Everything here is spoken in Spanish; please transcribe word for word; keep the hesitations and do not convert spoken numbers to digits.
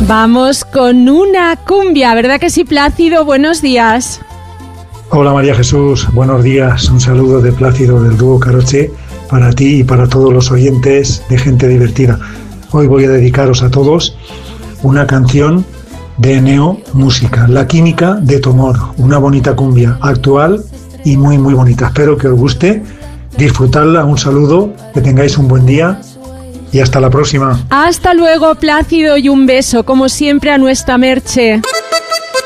Vamos con una cumbia, ¿verdad que sí, Plácido? Buenos días. Hola María Jesús, buenos días. Un saludo de Plácido del dúo Caroche para ti y para todos los oyentes de Gente Divertida. Hoy voy a dedicaros a todos una canción de Neo Música, La Química de tu amor, una bonita cumbia actual y muy muy bonita. Espero que os guste, disfrutarla. Un saludo, que tengáis un buen día y hasta la próxima. Hasta luego, Plácido, y un beso, como siempre, a nuestra Merche.